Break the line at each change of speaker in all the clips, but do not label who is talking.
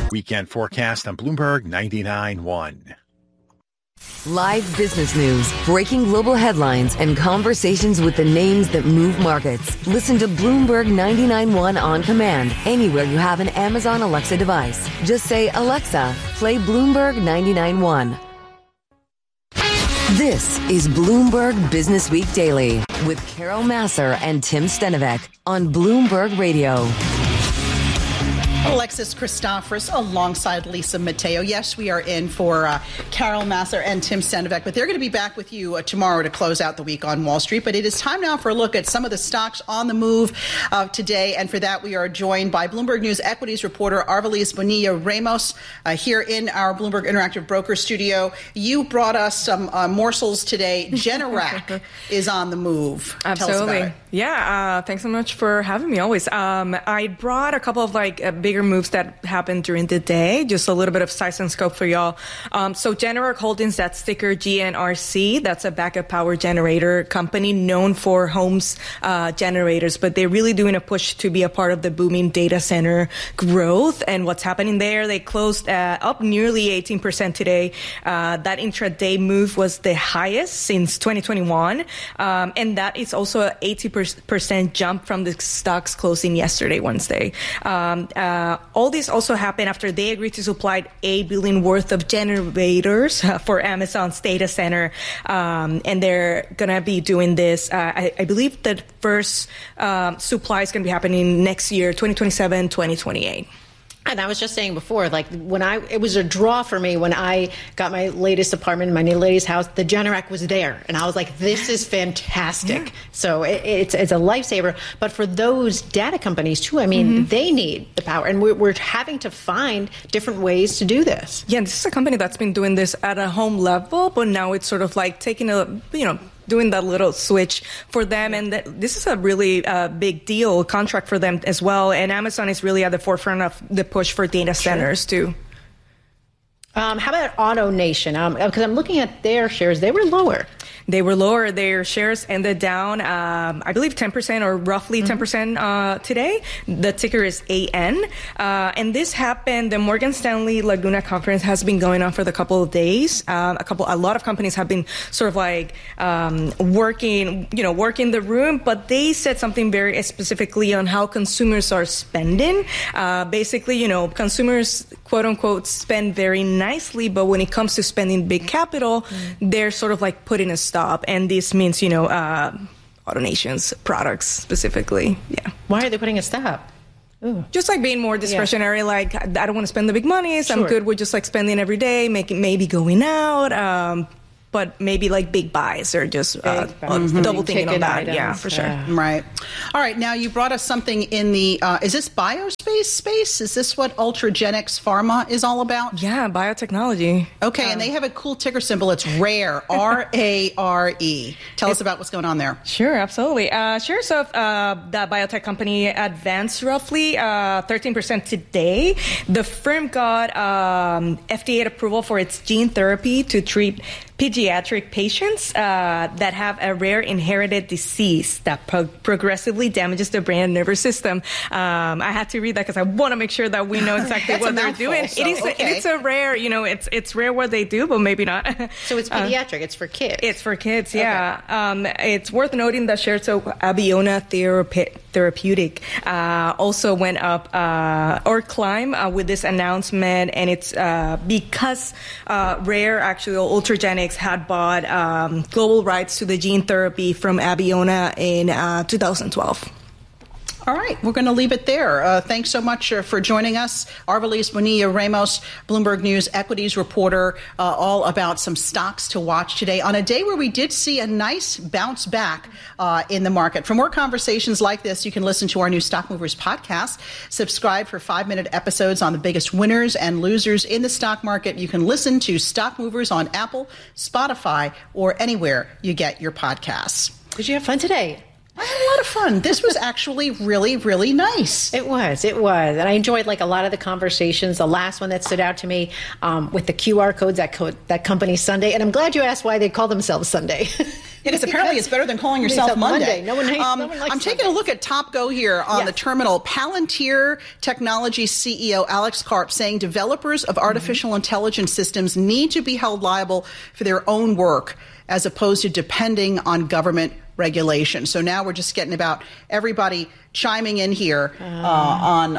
Weekend forecast on Bloomberg 99.1.
Live business news, breaking global headlines, and conversations with the names that move markets. Listen to Bloomberg 99.1 on command anywhere you have an Amazon Alexa device. Just say, Alexa, play Bloomberg 99.1. This is Bloomberg Business Week Daily with Carol Massar and Tim Stenovec on Bloomberg Radio.
Alexis Christoforous alongside Lisa Mateo. Yes, we are in for Carol Massar and Tim Stenovec, but they're going to be back with you tomorrow to close out the week on Wall Street. But it is time now for a look at some of the stocks on the move today. And for that, we are joined by Bloomberg News equities reporter Arviles Bonilla-Ramos here in our Bloomberg Interactive Broker studio. You brought us some morsels today. Generac is on the move.
Absolutely.
Tell us about it.
Yeah, thanks so much for having me always. I brought a couple of bigger moves that happened during the day, just a little bit of size and scope for y'all. So Generac Holdings, that's ticker GNRC, that's a backup power generator company known for homes generators, but they're really doing a push to be a part of the booming data center growth. And what's happening there, they closed up nearly 18% today. That intraday move was the highest since 2021. And that is also an 80% jump from the stock's closing yesterday, Wednesday. All this also happened after they agreed to supply $8 billion worth of generators for Amazon's data center. And they're going to be doing this. I believe that first supply is going to be happening next year, 2027, 2028.
And I was just saying before, it was a draw for me when I got my latest apartment, my new latest house, the Generac was there. And I was like, this is fantastic. Yeah. So it's a lifesaver. But for those data companies, too, I mean, they need the power. And we're having to find different ways to do this.
Yeah, this is a company that's been doing this at a home level, but now it's sort of like taking doing that little switch for them. And this is a really big deal, contract for them as well. And Amazon is really at the forefront of the push for data centers, too.
How about AutoNation? Because I'm looking at their shares. They were lower.
They were lower. Their shares ended down, I believe, 10% or roughly 10% today. The ticker is AN. And this happened. The Morgan Stanley Laguna conference has been going on for the couple of days. A lot of companies have been sort of working the room, but they said something very specifically on how consumers are spending. Basically, consumers, quote unquote, spend very nicely, but when it comes to spending big capital, they're sort of putting a stop. And this means, AutoNation's products specifically. Yeah.
Why are they putting a stop? Ooh.
Just being more discretionary, I don't want to spend the big money, so I'm good with just spending every day, maybe going out, but maybe big buys or just double thinking on that.
Items.
Yeah, for sure.
Right. All right. Now you brought us something in the, is this biospace space? Is this what Ultragenyx Pharma is all about?
Yeah, biotechnology.
Okay. And they have a cool ticker symbol. It's RARE, R-A-R-E. Tell us about what's going on there.
Sure, absolutely. Shares of that biotech company advanced roughly 13% today. The firm got FDA approval for its gene therapy to treat pediatric patients that have a rare inherited disease that progressively damages the brain and nervous system. I had to read that because I want to make sure that we know exactly what they're doing.
So,
it is a rare, it's rare what they do, but maybe not.
So it's pediatric. It's for kids.
It's for kids, yeah. Okay. It's worth noting that shares of Abeona Therapeutic also went up or climbed with this announcement, and it's because Rare, actually, Ultragenyx had bought global rights to the gene therapy from Abeona in 2012.
All right, we're going to leave it there. Thanks so much for joining us. Arviles Bonilla-Ramos, Bloomberg News equities reporter, all about some stocks to watch today on a day where we did see a nice bounce back in the market. For more conversations like this, you can listen to our new Stock Movers podcast. Subscribe for 5-minute episodes on the biggest winners and losers in the stock market. You can listen to Stock Movers on Apple, Spotify, or anywhere you get your podcasts.
Did you have fun today?
I had a lot of fun. This was actually really, really nice.
It was. And I enjoyed like a lot of the conversations. The last one that stood out to me with the QR codes, that company Sunday. And I'm glad you asked why they call themselves Sunday.
Because apparently it's better than calling yourself Monday.
No one likes
I'm taking a look at TopGo here on the terminal. Palantir Technologies CEO Alex Karp saying developers of artificial intelligence systems need to be held liable for their own work as opposed to depending on government regulation. So now we're just getting about everybody chiming in here on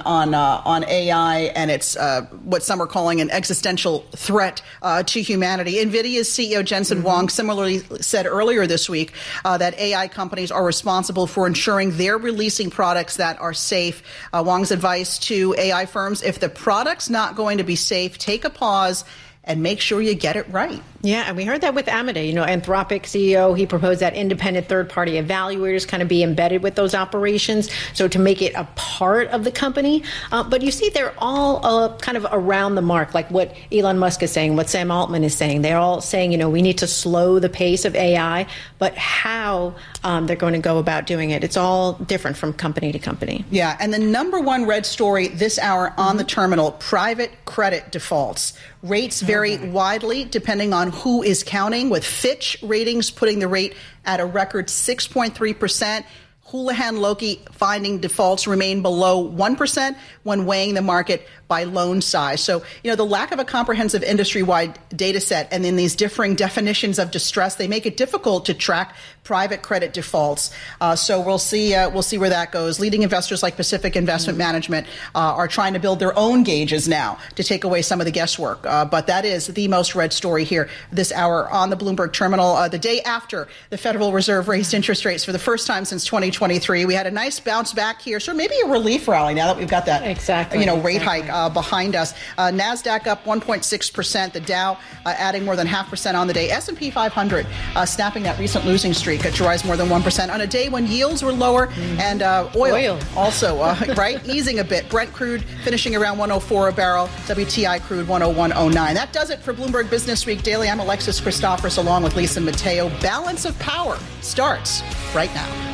AI, and it's what some are calling an existential threat to humanity. NVIDIA's CEO Jensen Huang similarly said earlier this week that AI companies are responsible for ensuring they're releasing products that are safe. Huang's advice to AI firms: if the product's not going to be safe, take a pause and make sure you get it right.
Yeah, and we heard that with Amade. Anthropic CEO, he proposed that independent third-party evaluators kind of be embedded with those operations, so to make it a part of the company. But you see, they're all kind of around the mark, like what Elon Musk is saying, what Sam Altman is saying. They're all saying, we need to slow the pace of AI, but how they're going to go about doing it, it's all different from company to company.
Yeah, and the number one red story this hour on the terminal, private credit defaults. Rates vary widely depending on who is counting, with Fitch Ratings putting the rate at a record 6.3%. Houlihan Lokey finding defaults remain below 1% when weighing the market by loan size. So, the lack of a comprehensive industry-wide data set and then these differing definitions of distress, they make it difficult to track private credit defaults. So we'll see where that goes. Leading investors like Pacific Investment Management are trying to build their own gauges now to take away some of the guesswork. But that is the most read story here this hour on the Bloomberg Terminal. The day after the Federal Reserve raised interest rates for the first time since 2023, we had a nice bounce back here. So maybe a relief rally now that we've got that rate hike behind us. NASDAQ up 1.6%. The Dow adding more than 0.5% on the day. S&P 500 snapping that recent losing streak to rise more than 1% on a day when yields were lower and oil also easing a bit. Brent crude finishing around 104 a barrel. WTI crude 101.09. That does it for Bloomberg Business Week Daily. I'm Alexis Christophorus along with Lisa Mateo. Balance of Power starts right now.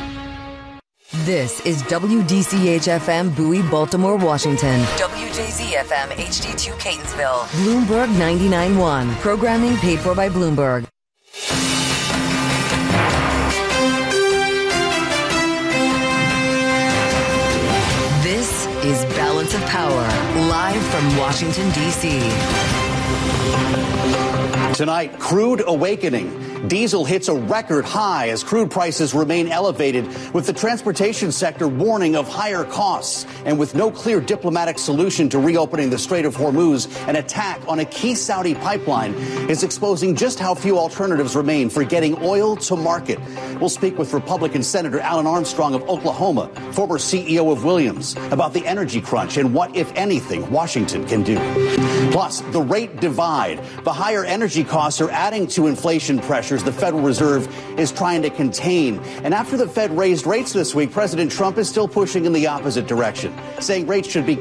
This is WDCH-FM Bowie, Baltimore, Washington. WJZ-FM HD2 Catonsville. Bloomberg 99.1. Programming paid for by Bloomberg. This is Balance of Power, live from Washington, D.C.
Tonight, crude awakening. Diesel hits a record high as crude prices remain elevated, with the transportation sector warning of higher costs. And with no clear diplomatic solution to reopening the Strait of Hormuz, an attack on a key Saudi pipeline is exposing just how few alternatives remain for getting oil to market. We'll speak with Republican Senator Alan Armstrong of Oklahoma, former CEO of Williams, about the energy crunch and what, if anything, Washington can do. Plus, the rate divide. The higher energy costs are adding to inflation pressures the Federal Reserve is trying to contain. And after the Fed raised rates this week, President Trump is still pushing in the opposite direction, saying rates should be